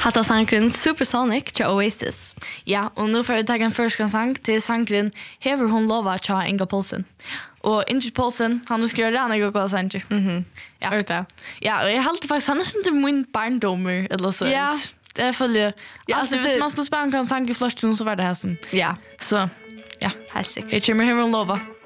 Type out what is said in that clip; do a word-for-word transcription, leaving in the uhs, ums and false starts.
Hatta sangren Supersonic till Oasis. Ja, och nu får vi ta en första sang till sangren Hever hon lova tja Inga Paulsen. Och Inga Paulsen, han har skrivit den jag går sanger. Mhm. Ja. Orta. Ja, och jag håller faktiskt han är inte min barndomer eller så. Ja. Det är följer. Ja, Alltså alltså, hvis det- man skulle spela en sang i flashen så var det här sen. Ja, Så, ja. helt säkert. Jag kommer Hever hon lova.